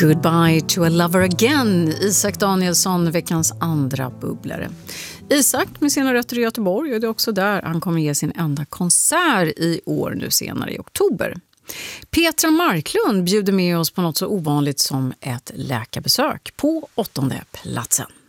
Goodbye to a lover again, Isak Danielsson, veckans andra bubblare. Isak med sina rötter i Göteborg, och det är också där han kommer ge sin enda konsert i år nu senare i oktober. Petra Marklund bjuder med oss på något så ovanligt som ett läkarbesök på 8:e platsen.